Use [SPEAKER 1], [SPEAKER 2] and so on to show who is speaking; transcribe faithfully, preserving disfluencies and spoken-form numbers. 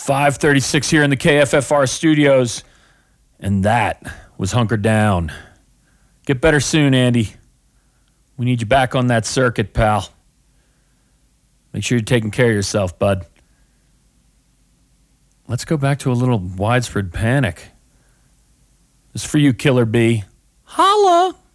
[SPEAKER 1] five thirty-six here in the K F F R studios, and that was Hunker Down. Get better soon, Andy. We need you back on that circuit, pal. Make sure you're taking care of yourself, bud. Let's go back to a little Widespread Panic. This is for you, Killer B. Holla!